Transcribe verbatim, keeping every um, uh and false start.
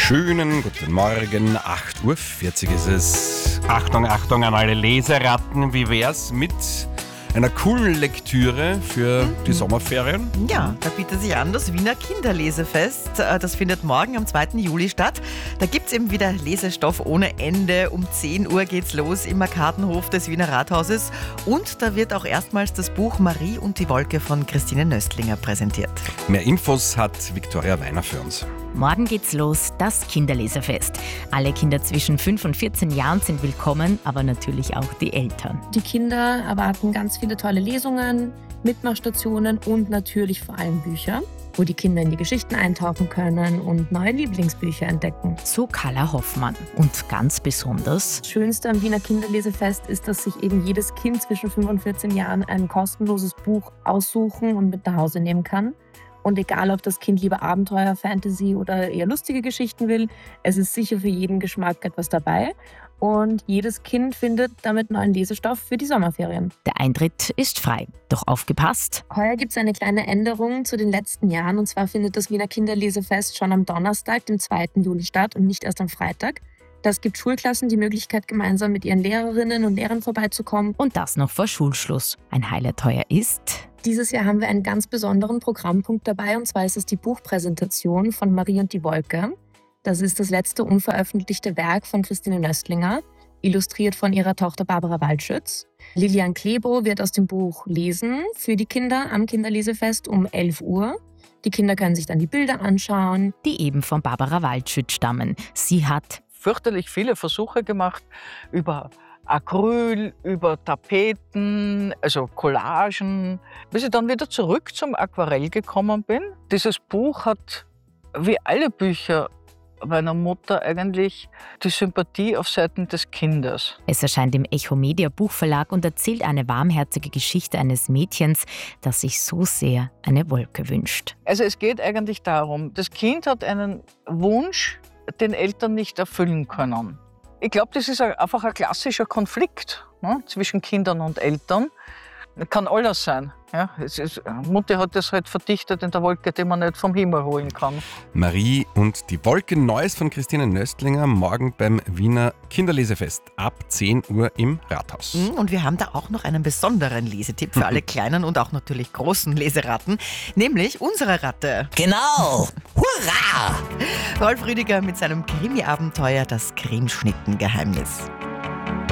Schönen guten Morgen, acht Uhr vierzig ist es. Achtung, Achtung an alle Leseratten, wie wär's mit einer coolen Lektüre für mhm. die Sommerferien? Ja, da bietet sich an das Wiener Kinderlesefest. Das findet morgen am zweiten Juli statt. Da gibt es eben wieder Lesestoff ohne Ende. Um zehn Uhr geht's los im Markatenhof des Wiener Rathauses. Und da wird auch erstmals das Buch Marie und die Wolke von Christine Nöstlinger präsentiert. Mehr Infos hat Viktoria Weiner für uns. Morgen geht's los, das Kinderlesefest. Alle Kinder zwischen fünf und vierzehn Jahren sind willkommen, aber natürlich auch die Eltern. Die Kinder erwarten ganz viele tolle Lesungen, Mitmachstationen und natürlich vor allem Bücher, wo die Kinder in die Geschichten eintauchen können und neue Lieblingsbücher entdecken. So Carla Hoffmann. Und ganz besonders: Das Schönste am Wiener Kinderlesefest ist, dass sich eben jedes Kind zwischen fünf und vierzehn Jahren ein kostenloses Buch aussuchen und mit nach Hause nehmen kann. Und egal, ob das Kind lieber Abenteuer, Fantasy oder eher lustige Geschichten will, es ist sicher für jeden Geschmack etwas dabei. Und jedes Kind findet damit neuen Lesestoff für die Sommerferien. Der Eintritt ist frei. Doch aufgepasst! Heuer gibt es eine kleine Änderung zu den letzten Jahren. Und zwar findet das Wiener Kinderlesefest schon am Donnerstag, dem zweiten Juli statt und nicht erst am Freitag. Das gibt Schulklassen die Möglichkeit, gemeinsam mit ihren Lehrerinnen und Lehrern vorbeizukommen. Und das noch vor Schulschluss. Ein Highlight heuer ist: Dieses Jahr haben wir einen ganz besonderen Programmpunkt dabei, und zwar ist es die Buchpräsentation von Marie und die Wolke. Das ist das letzte unveröffentlichte Werk von Christine Nöstlinger, illustriert von ihrer Tochter Barbara Waldschütz. Lilian Klebo wird aus dem Buch lesen für die Kinder am Kinderlesefest um elf Uhr. Die Kinder können sich dann die Bilder anschauen, die eben von Barbara Waldschütz stammen. Sie hat fürchterlich viele Versuche gemacht über Acryl, über Tapeten, also Collagen, bis ich dann wieder zurück zum Aquarell gekommen bin. Dieses Buch hat, wie alle Bücher meiner Mutter, eigentlich die Sympathie auf Seiten des Kindes. Es erscheint im Echo Media Buchverlag und erzählt eine warmherzige Geschichte eines Mädchens, das sich so sehr eine Wolke wünscht. Also es geht eigentlich darum, das Kind hat einen Wunsch, den Eltern nicht erfüllen können. Ich glaube, das ist einfach ein klassischer Konflikt, ne, zwischen Kindern und Eltern. Kann alles sein. Ja, es ist, Mutti hat das halt verdichtet in der Wolke, die man nicht vom Himmel holen kann. Marie und die Wolke, Neues von Christine Nöstlinger, morgen beim Wiener Kinderlesefest ab zehn Uhr im Rathaus. Und wir haben da auch noch einen besonderen Lesetipp für alle kleinen und auch natürlich großen Leseratten, nämlich unsere Ratte. Genau! Hurra! Rolf Rüdiger mit seinem Krimi-Abenteuer Das Cremeschnittengeheimnis.